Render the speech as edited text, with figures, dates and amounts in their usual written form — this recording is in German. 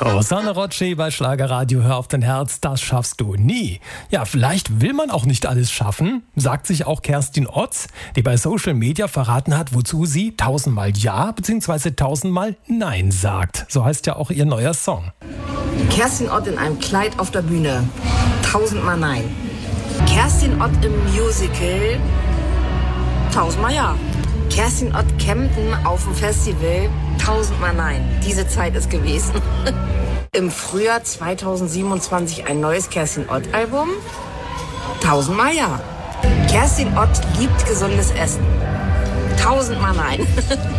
Rosanna Rocci bei Schlagerradio, hör auf dein Herz, das schaffst du nie. Ja, vielleicht will man auch nicht alles schaffen, sagt sich auch Kerstin Ott, die bei Social Media verraten hat, wozu sie 1000-mal Ja bzw. 1000-mal Nein sagt. So heißt ja auch ihr neuer Song. Kerstin Ott in einem Kleid auf der Bühne, 1000-mal Nein. Kerstin Ott im Musical, 1000-mal Ja. Kerstin Ott Kempten auf dem Festival, 1000-mal Nein. Diese Zeit ist gewesen. Im Frühjahr 2027 ein neues Kerstin Ott Album, 1000-mal Ja. Kerstin Ott liebt gesundes Essen, 1000-mal Nein.